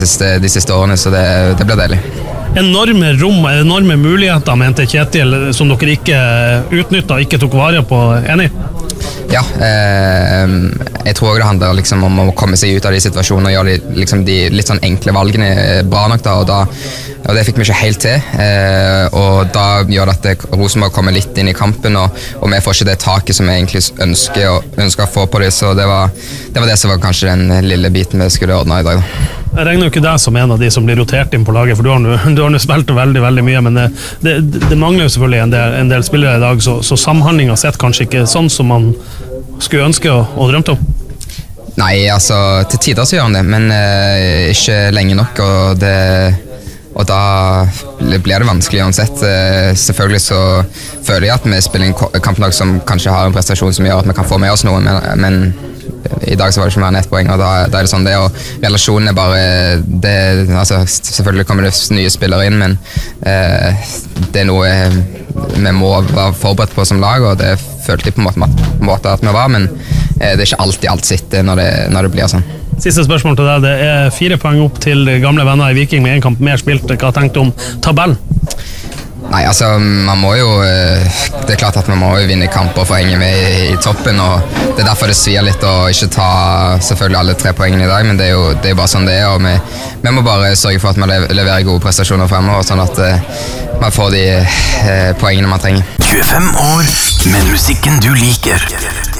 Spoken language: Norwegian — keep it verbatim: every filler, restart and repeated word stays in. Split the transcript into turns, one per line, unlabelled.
de siste årene, så det, det blir deilig.
Enorme rom, enorme muligheter, mente Kjetil, som dere ikke utnyttet, ikke tok vare på, enig?
Ja, eh, jeg tror det handler liksom om å komme seg ut av de situasjonene og gjøre de, liksom de litt sånn enkle valgene bra nok da, og, da, og det fikk vi ikke helt til, eh, og da gjør det at Rosenborg kommer litt inn i kampen, og, og vi får ikke det taket som vi egentlig ønsker, og, ønsker å få på det, så det var, det var det som var kanskje den lille biten vi skulle ordne i dag da.
Jeg regner jo ikke deg som en av de som blir rotert inn på laget, for du har nå spilt veldig, veldig mye, men det, det, det mangler jo selvfølgelig en del, en del spillere i dag, så, så samhandlingen sett kanskje ikke sånn som man skulle ønske og, og drømte om?
Nei, altså, til tider så gjør han det, men eh, ikke lenge nok, og, det, og da blir det vanskelig uansett. Eh, selvfølgelig så føler jeg at vi spiller en kamplag som kanskje har en prestasjon som gjør at vi kan få med oss noe, men, men i dag så var det ikke mer enn ett poeng, og da, da er det sånn det, og relasjonen er bare det, altså, selvfølgelig kommer det nye spillere inn, men eh, det er noe vi må være forberedt på som lag, og det følte jeg på en måte, på en måte at vi var, men eh, det er ikke alltid alt sitter når det, når det blir sånn.
Siste spørsmål til deg, det er fire poeng opp til gamle venner i Viking med en kamp mer spilt. Hva tenkte du om tabellen?
Nei, altså, man må jo, det er klart at man må jo vinne kamper for å henge med i, i toppen, og det er derfor det svir litt å ikke ta selvfølgelig alle tre poengene i dag, men det er jo, det er jo bare sånn det er, og vi, vi må bare sørge for at vi leverer gode prestasjoner fremover, sånn at uh, man får de uh, poengene man trenger.
tjuefem år med musikken du liker.